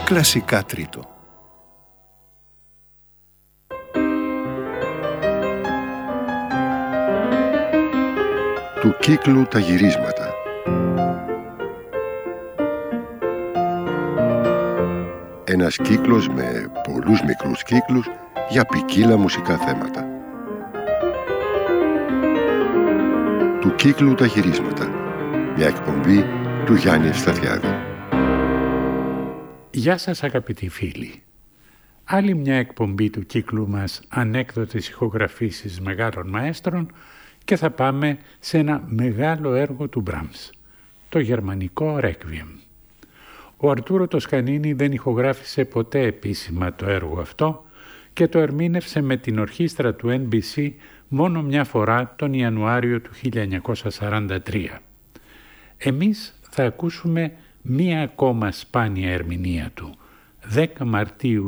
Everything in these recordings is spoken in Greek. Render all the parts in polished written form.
Κλασικά τρίτο. Του κύκλου τα γυρίσματα. Ένας κύκλος με πολλούς μικρούς κύκλους για ποικίλα μουσικά θέματα. Του κύκλου τα γυρίσματα. Μια εκπομπή του Γιάννη Ευσταθιάδη. Γεια σας αγαπητοί φίλοι. Άλλη μια εκπομπή του κύκλου μας ανέκδοτες ηχογραφήσεις μεγάλων μαέστρων και θα πάμε σε ένα μεγάλο έργο του Μπράμς, το γερμανικό Requiem. Ο Αρτούρο Τοσκανίνη δεν ηχογράφησε ποτέ επίσημα το έργο αυτό και το ερμήνευσε με την ορχήστρα του NBC μόνο μια φορά τον Ιανουάριο του 1943. Εμείς θα ακούσουμε μία ακόμα σπάνια ερμηνεία του, 10 Μαρτίου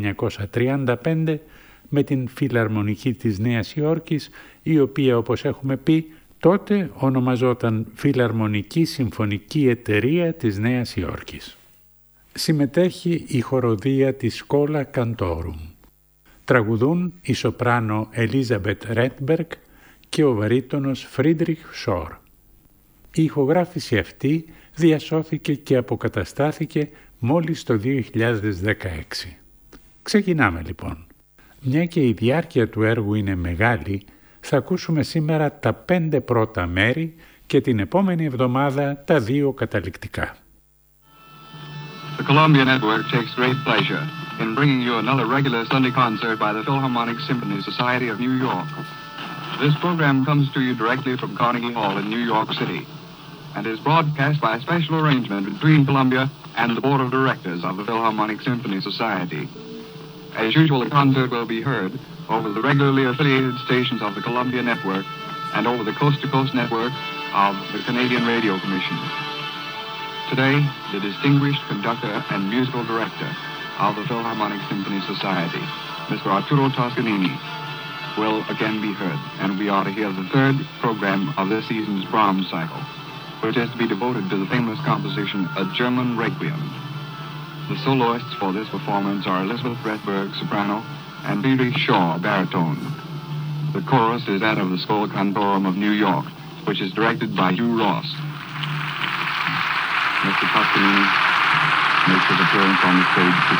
1935, με την Φιλαρμονική της Νέας Υόρκης, η οποία, όπως έχουμε πει, τότε ονομαζόταν Φιλαρμονική Συμφωνική Εταιρεία της Νέας Υόρκης. Συμμετέχει η χοροδία της Schola Cantorum. Τραγουδούν η σοπράνο Ελίζαμπετ Ρέτμπεργκ και ο βαρύτονος Φρίντριχ Σόρ. Η ηχογράφηση αυτή διασώθηκε και αποκαταστάθηκε μόλις το 2016. Ξεκινάμε λοιπόν. Μια και η διάρκεια του έργου είναι μεγάλη, θα ακούσουμε σήμερα τα 5 πρώτα μέρη και την επόμενη εβδομάδα τα 2 καταληκτικά. The Columbia Network takes great pleasure in bringing you another regular Sunday concert by the Philharmonic Symphony Society of New York. This program comes to you directly from Carnegie Hall in New York City and is broadcast by a special arrangement between Columbia and the Board of Directors of the Philharmonic Symphony Society. As usual, the concert will be heard over the regularly affiliated stations of the Columbia Network and over the coast-to-coast network of the Canadian Radio Commission. Today, the distinguished conductor and musical director of the Philharmonic Symphony Society, Mr. Arturo Toscanini, will again be heard, and we are to hear the 3rd program of this season's Brahms cycle, which is to be devoted to the famous composition, A German Requiem. The soloists for this performance are Elizabeth Rethberg, soprano, and Friedrich Shaw, baritone. The chorus is that of the Schola Cantorum of New York, which is directed by Hugh Ross. Mr. Toscanini makes his appearance on the stage to